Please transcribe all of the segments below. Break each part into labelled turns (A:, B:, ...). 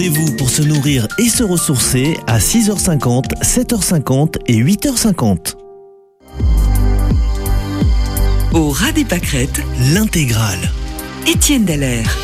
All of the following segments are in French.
A: Rendez-vous pour se nourrir et se ressourcer à 6h50, 7h50 et 8h50.
B: Au ras des pâquerettes,
A: L'intégrale.
B: Étienne Dallaire.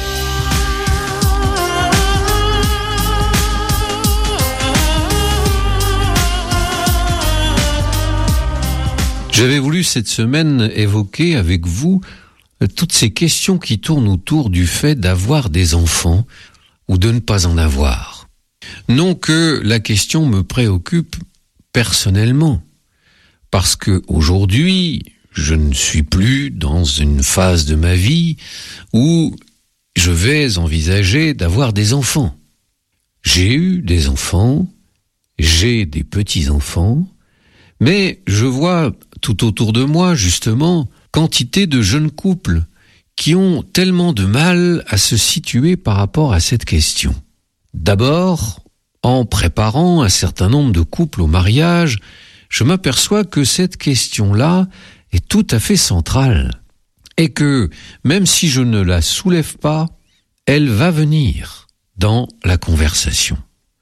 C: J'avais voulu cette semaine évoquer avec vous toutes ces questions qui tournent autour du fait d'avoir des enfants ou de ne pas en avoir. Non que la question me préoccupe personnellement, parce que aujourd'hui, je ne suis plus dans une phase de ma vie où je vais envisager d'avoir des enfants. J'ai eu des enfants, j'ai des petits-enfants, mais je vois tout autour de moi, justement, quantité de jeunes couples qui ont tellement de mal à se situer par rapport à cette question. D'abord, en préparant un certain nombre de couples au mariage, je m'aperçois que cette question-là est tout à fait centrale et que, même si je ne la soulève pas, elle va venir dans la conversation.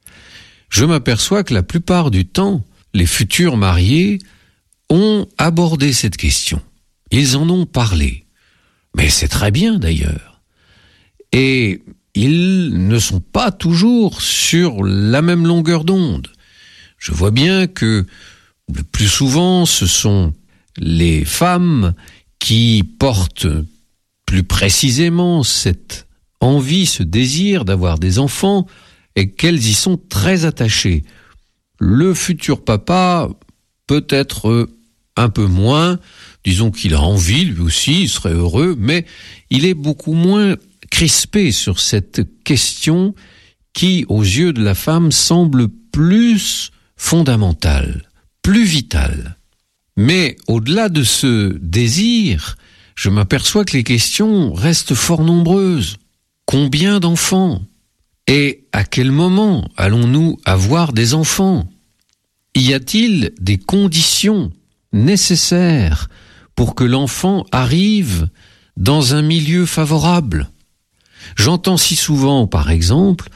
C: Je m'aperçois que la plupart du temps, les futurs mariés ont abordé cette question. Ils en ont parlé. Mais c'est très bien d'ailleurs. Et ils ne sont pas toujours sur la même longueur d'onde. Je vois bien que le plus souvent, ce sont les femmes qui portent plus précisément cette envie, ce désir d'avoir des enfants et qu'elles y sont très attachées. Le futur papa, peut-être un peu moins, disons qu'il a envie, lui aussi, il serait heureux, mais il est beaucoup moins crispé sur cette question qui, aux yeux de la femme, semble plus fondamentale, plus vitale. Mais au-delà de ce désir, je m'aperçois que les questions restent fort nombreuses. Combien d'enfants ? Et à quel moment allons-nous avoir des enfants ? Y a-t-il des conditions nécessaires pour que l'enfant arrive dans un milieu favorable ? J'entends si souvent, par exemple,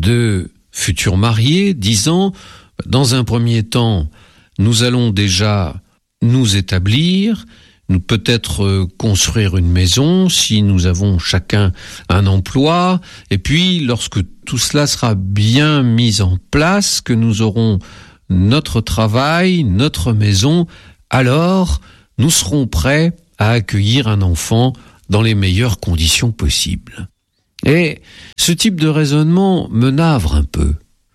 C: de futurs mariés disant, dans un premier temps, nous allons déjà nous établir, nous peut-être construire une maison si nous avons chacun un emploi, et puis lorsque tout cela sera bien mis en place, que nous aurons notre travail, notre maison, alors nous serons prêts à accueillir un enfant dans les meilleures conditions possibles. Et ce type de raisonnement me navre un peu,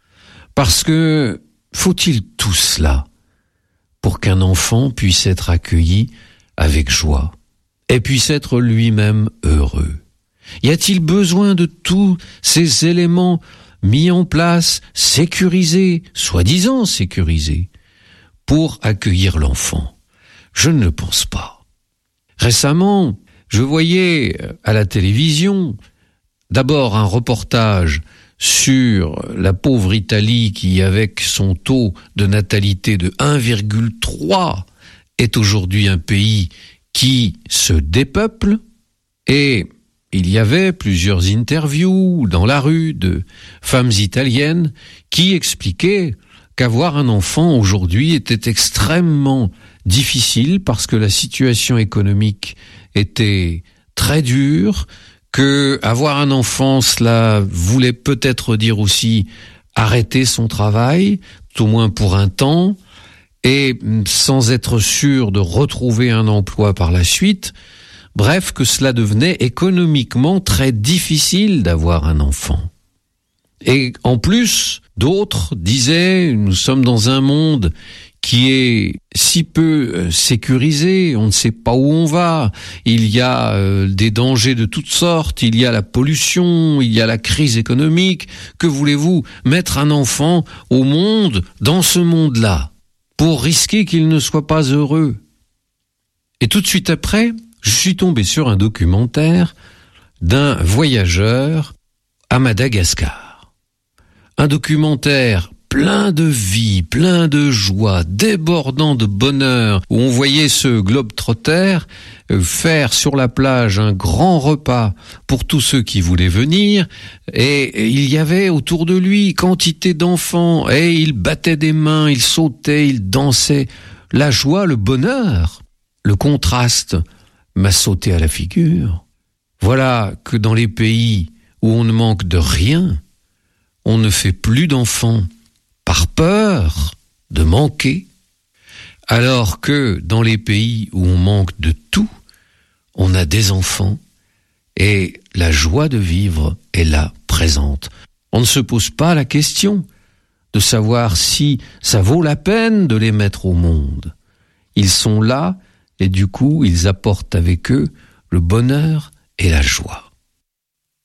C: parce que faut-il tout cela pour qu'un enfant puisse être accueilli avec joie et puisse être lui-même heureux? Y a-t-il besoin de tous ces éléments mis en place, sécurisés, soi-disant sécurisés, pour accueillir l'enfant? Je ne le pense pas. Récemment, je voyais à la télévision d'abord un reportage sur la pauvre Italie qui, avec son taux de natalité de 1,3, est aujourd'hui un pays qui se dépeuple, et il y avait plusieurs interviews dans la rue de femmes italiennes qui expliquaient qu'avoir un enfant aujourd'hui était extrêmement difficile parce que la situation économique était très dure, que avoir un enfant, cela voulait peut-être dire aussi arrêter son travail, tout au moins pour un temps, et sans être sûr de retrouver un emploi par la suite. Bref, que cela devenait économiquement très difficile d'avoir un enfant. Et en plus, d'autres disaient, nous sommes dans un monde qui est si peu sécurisé, on ne sait pas où on va, il y a des dangers de toutes sortes, il y a la pollution, il y a la crise économique. Que voulez-vous, mettre un enfant au monde, dans ce monde-là, pour risquer qu'il ne soit pas heureux? Et tout de suite après, je suis tombé sur un documentaire d'un voyageur à Madagascar. Un documentaire plein de vie, plein de joie, débordant de bonheur, où on voyait ce globe-trotter faire sur la plage un grand repas pour tous ceux qui voulaient venir, et il y avait autour de lui quantité d'enfants, et il battait des mains, il sautait, il dansait. La joie, le bonheur, le contraste m'a sauté à la figure. Voilà que dans les pays où on ne manque de rien, on ne fait plus d'enfants par peur de manquer, alors que dans les pays où on manque de tout, on a des enfants et la joie de vivre est là, présente. On ne se pose pas la question de savoir si ça vaut la peine de les mettre au monde. Ils sont là et du coup, ils apportent avec eux le bonheur et la joie.